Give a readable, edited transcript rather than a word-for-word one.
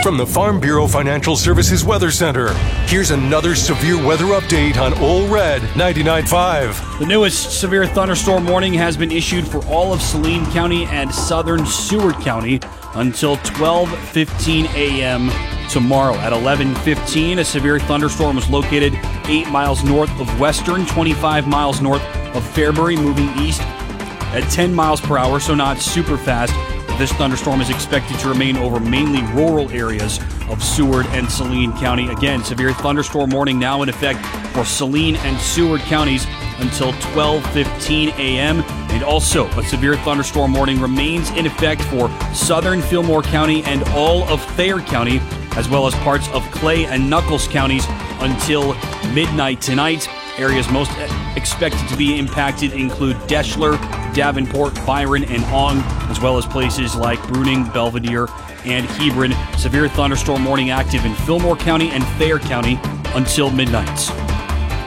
From the Farm Bureau Financial Services Weather Center, here's another severe weather update on Ole Red 99.5. The newest severe thunderstorm warning has been issued for all of Saline County and southern Seward County until 12:15 a.m. tomorrow. At 11:15, a severe thunderstorm was located 8 miles north of Western, 25 miles north of Fairbury, moving east at 10 miles per hour, so not super fast. This thunderstorm is expected to remain over mainly rural areas of Seward and Saline County. Again, severe thunderstorm warning now in effect for Saline and Seward counties until 12:15 a.m. And also, a severe thunderstorm warning remains in effect for southern Fillmore County and all of Thayer County, as well as parts of Clay and Nuckolls counties until midnight tonight. Areas most expected to be impacted include Deschler, Davenport, Byron, and Ong, as well as places like Bruning, Belvedere, and Hebron. Severe thunderstorm warning active in Fillmore County and Thayer County until midnight.